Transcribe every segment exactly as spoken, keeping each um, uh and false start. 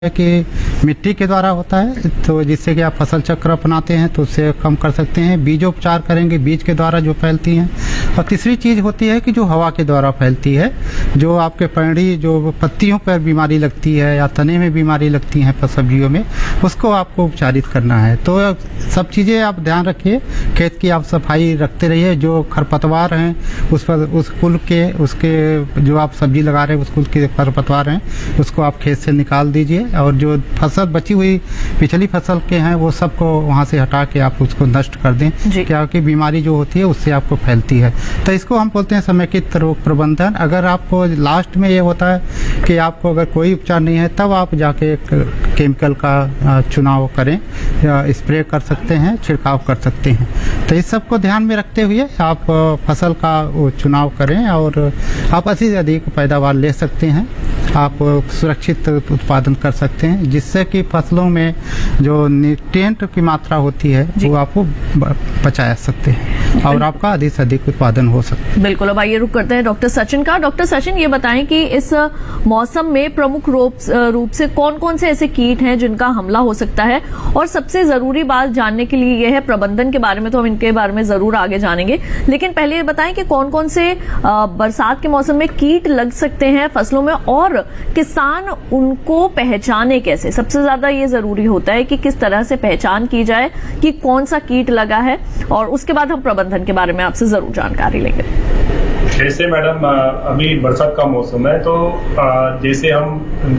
कि मिट्टी के द्वारा होता है, तो जिससे कि आप फसल चक्र अपनाते हैं तो उससे कम कर सकते हैं। बीजोपचार करेंगे, बीज के द्वारा जो फैलती हैं। और तीसरी चीज़ होती है कि जो हवा के द्वारा फैलती है, जो आपके पेड़ी जो पत्तियों पर बीमारी लगती है या तने में बीमारी लगती हैं सब्जियों में, उसको आपको उपचारित करना है। तो सब चीज़ें आप ध्यान रखिए, खेत की आप सफाई रखते रहिए। जो खरपतवार हैं उस पर उस कुल के उसके जो आप सब्जी लगा रहे हैं उस कुल के खरपतवार हैं उसको आप खेत से निकाल दीजिए, और जो फसल बची हुई पिछली फसल के हैं वो सबको वहाँ से हटा के आप उसको नष्ट कर दें, क्या कि बीमारी जो होती है उससे आपको फैलती है। तो इसको हम बोलते हैं समेकित रोग प्रबंधन। अगर आपको लास्ट में ये होता है कि आपको अगर कोई उपचार नहीं है, तब आप जाके केमिकल का चुनाव करें या स्प्रे कर सकते हैं, छिड़काव कर सकते हैं। तो इस सब को ध्यान में रखते हुए आप फसल का चुनाव करें और आप अधिक से अधिक पैदावार ले सकते हैं। आप सुरक्षित उत्पादन कर सकते हैं, जिससे कि फसलों में जो न्यूट्रिएंट की मात्रा होती है वो आपको बचा सकते हैं और आपका अधिक से अधिक उत्पादन हो सकता है। बिल्कुल। अब आइए रुक करते हैं डॉक्टर सचिन का। डॉक्टर सचिन, ये बताएं कि इस मौसम में प्रमुख रूप रूप से कौन कौन से ऐसे कीट हैं जिनका हमला हो सकता है, और सबसे जरूरी बात जानने के लिए यह है प्रबंधन के बारे में, तो हम इनके बारे में जरूर आगे जानेंगे, लेकिन पहले ये बताएं कि कौन कौन से बरसात के मौसम में कीट लग सकते हैं फसलों में, और किसान उनको पहचाने कैसे। सबसे ज्यादा ये जरूरी होता है कि किस तरह से पहचान की जाए कि कौन सा कीट लगा है, और उसके बाद हम प्रबंधन के बारे में आपसे जरूर जानकारी लेंगे। जैसे मैडम अभी बरसात का मौसम है, तो जैसे हम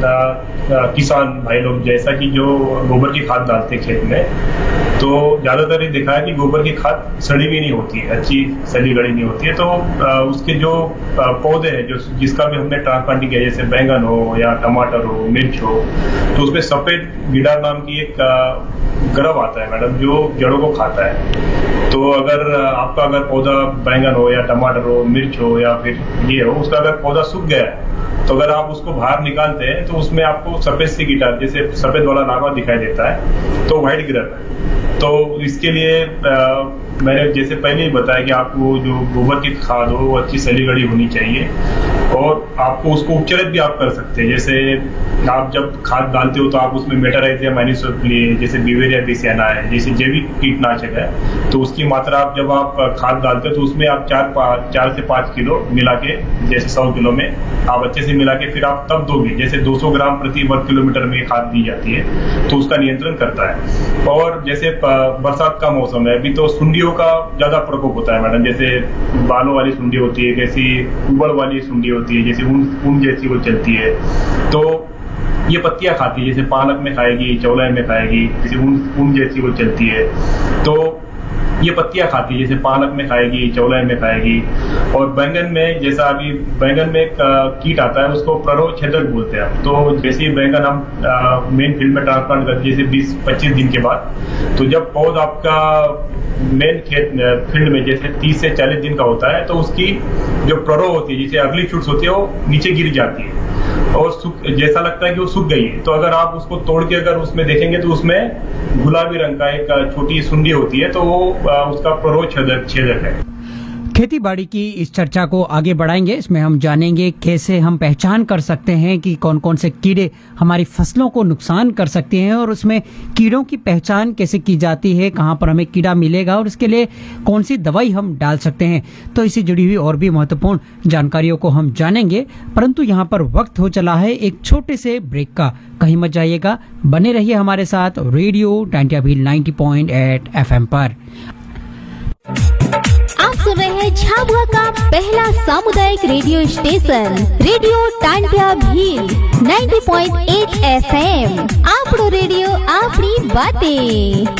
किसान भाई लोग जैसा कि जो गोबर की खाद डालते हैं खेत में, तो ज्यादातर ये देखा है कि गोबर की खाद सड़ी भी नहीं होती है, अच्छी सड़ी गड़ी नहीं होती है। तो उसके जो पौधे हैं जो जिसका भी हमने ट्रांसप्लांटिंग किया, जैसे बैंगन हो या टमाटर हो, मिर्च हो, तो उसमें सफेद गिडार नाम की एक ग्रब आता है मैडम, जो जड़ों को खाता है। तो अगर आपका अगर पौधा बैंगन हो या टमाटर हो, मिर्च हो या फिर ये हो, उसका अगर पौधा सूख गया है, तो अगर आप उसको बाहर निकालते हैं तो उसमें आपको सफेद सी गिटार जैसे सफेद वाला लावा दिखाई देता है, तो व्हाइट ग्रब है। तो इसके लिए आ, मैंने जैसे पहले ही बताया कि आपको जो गोबर की खाद हो वो अच्छी सली गड़ी होनी चाहिए, और आपको उसको उपचारित भी आप कर सकते हैं। जैसे आप जब खाद डालते हो तो आप उसमें मेटाराइजिया माइनिसोप्ली, जैसे बिवेरिया बेसियाना है, जैसे जैविक कीटनाशक है, तो उसकी मात्रा आप जब आप खाद डालते हो तो उसमें आप चार चार से पांच किलो मिला के, जैसे सौ किलो में आप अच्छे से मिला के फिर आप तब दोगे, जैसे दो सौ ग्राम प्रति वर्ग किलोमीटर में खाद दी जाती है, तो उसका नियंत्रण करता है। और जैसे बरसात का मौसम है अभी, तो सुंडियों का ज्यादा प्रकोप होता है मैडम। जैसे बालों वाली सुंडी होती है, जैसी उबड़ वाली सुंडी होती है, जैसे ऊन ऊन जैसी वो चलती है, तो ये पत्तियां खाती है, जैसे पालक में खाएगी, चौलाई में खाएगी, जैसे ऊन ऊन जैसी वो चलती है, तो ये पत्तियां खाती है, जैसे पालक में खाएगी, चौलाई में खाएगी। और बैंगन में, जैसा अभी बैंगन में एक कीट आता है उसको प्ररोह छेदक बोलते हैं हम। तो जैसे बैंगन हम मेन फील्ड में ट्रांसप्लांट करते हैं जैसे बीस पच्चीस दिन के बाद, तो जब पौध आपका मेन खेत फील्ड में जैसे तीस से चालीस दिन का होता है, तो उसकी जो प्ररोह होती है, जैसे अगली शूट्स होती है, वो नीचे गिर जाती है और जैसा लगता है कि वो सूख गई है। तो अगर आप उसको तोड़ के अगर उसमें देखेंगे तो उसमें गुलाबी रंग का एक छोटी सुंडी होती है, तो वो उसका प्ररोह छेदक छेदक है। खेती बाड़ी की इस चर्चा को आगे बढ़ाएंगे। इसमें हम जानेंगे कैसे हम पहचान कर सकते हैं कि कौन कौन से कीड़े हमारी फसलों को नुकसान कर सकते हैं, और उसमें कीड़ों की पहचान कैसे की जाती है, कहां पर हमें कीड़ा मिलेगा और इसके लिए कौन सी दवाई हम डाल सकते हैं। तो इससे जुड़ी हुई और भी महत्वपूर्ण जानकारियों को हम जानेंगे, परंतु यहाँ पर वक्त हो चला है एक छोटे से ब्रेक का। कहीं मत जाइएगा, बने रहिए हमारे साथ रेडियो टांटिया भील नब्बे पॉइंट आठ एफ एम पर। आप सुन रहे हैं झाबुआ का पहला सामुदायिक radio station radio Tantia Bhil नब्बे पॉइंट आठ एफ एम। आपड़ो रेडियो आपड़ी बातें।